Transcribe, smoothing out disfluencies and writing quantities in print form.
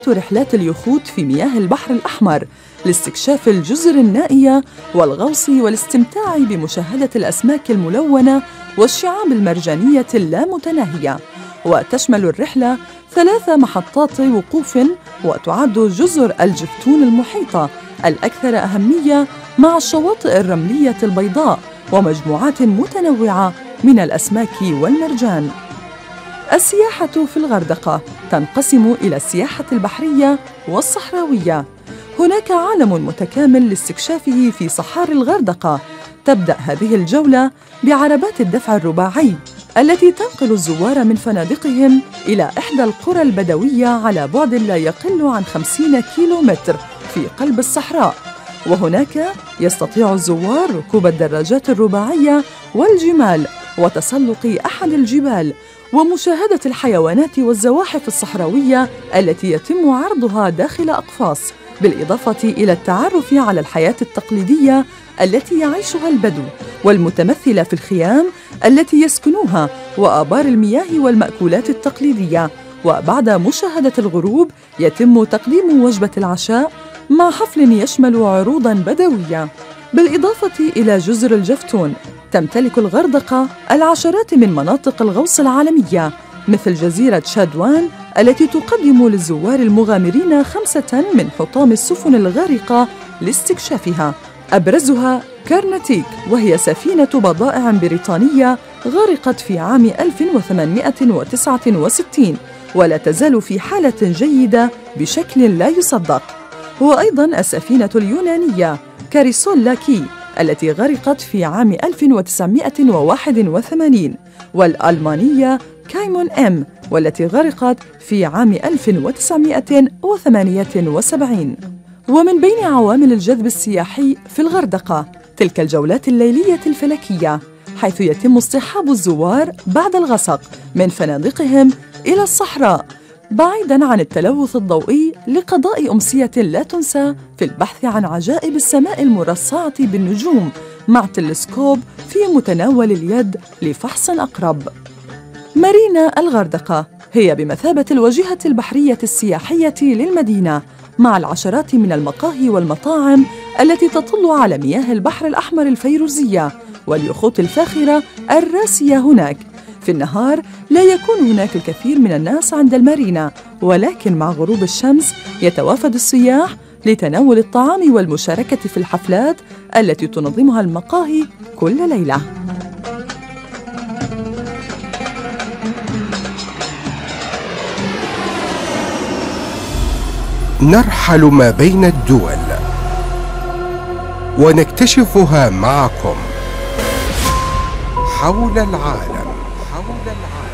رحلات اليخوت في مياه البحر الأحمر لاستكشاف الجزر النائية والغوص والاستمتاع بمشاهدة الأسماك الملونة والشعاب المرجانية اللامتناهية. وتشمل الرحلة 3 محطات وقوف، وتعد جزر الجفتون المحيطة الأكثر أهمية مع الشواطئ الرملية البيضاء ومجموعات متنوعة من الأسماك والمرجان. السياحة في الغردقة تنقسم إلى السياحة البحرية والصحراوية. هناك عالم متكامل لاستكشافه في صحاري الغردقة. تبدأ هذه الجولة بعربات الدفع الرباعي التي تنقل الزوار من فنادقهم إلى إحدى القرى البدوية على بعد لا يقل عن 50 كيلومتر في قلب الصحراء. وهناك يستطيع الزوار ركوب الدراجات الرباعية والجمال وتسلق أحد الجبال ومشاهدة الحيوانات والزواحف الصحراوية التي يتم عرضها داخل أقفاص، بالإضافة إلى التعرف على الحياة التقليدية التي يعيشها البدو والمتمثلة في الخيام التي يسكنوها وآبار المياه والمأكولات التقليدية. وبعد مشاهدة الغروب يتم تقديم وجبة العشاء مع حفل يشمل عروضاً بدوية. بالإضافة إلى جزر الجفتون، تمتلك الغردقة العشرات من مناطق الغوص العالمية مثل جزيرة شادوان التي تقدم للزوار المغامرين 5 من حطام السفن الغارقة لاستكشافها، أبرزها كارناتيك، وهي سفينة بضائع بريطانية غرقت في عام 1869 ولا تزال في حالة جيدة بشكل لا يصدق. وأيضاً السفينة اليونانية كاريسول لاكي التي غرقت في عام 1981، والألمانية كايمون إم والتي غرقت في عام 1978. ومن بين عوامل الجذب السياحي في الغردقة تلك الجولات الليلية الفلكية، حيث يتم اصطحاب الزوار بعد الغسق من فنادقهم إلى الصحراء بعيداً عن التلوث الضوئي لقضاء أمسية لا تنسى في البحث عن عجائب السماء المرصعة بالنجوم مع تلسكوب في متناول اليد لفحص أقرب. مارينا الغردقة هي بمثابة الواجهة البحرية السياحية للمدينة، مع العشرات من المقاهي والمطاعم التي تطل على مياه البحر الأحمر الفيروزية واليخوت الفاخرة الراسية هناك. في النهار لا يكون هناك الكثير من الناس عند المارينا، ولكن مع غروب الشمس يتوافد السياح لتناول الطعام والمشاركة في الحفلات التي تنظمها المقاهي كل ليلة. نرحل ما بين الدول ونكتشفها معكم حول العالم.